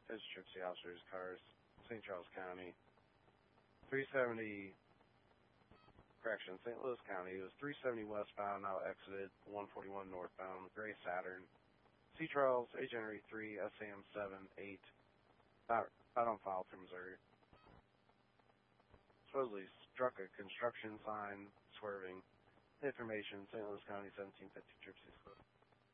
His Tripsy officers, cars, St. Charles County. 370, correction, St. Louis County. It was 370 westbound, now exited, 141 northbound, gray Saturn. C. Charles, Agent Henry 3, SAM 78, not on file through Missouri. Supposedly struck a construction sign, swerving. Information, St. Louis County, 1750 Tripsy.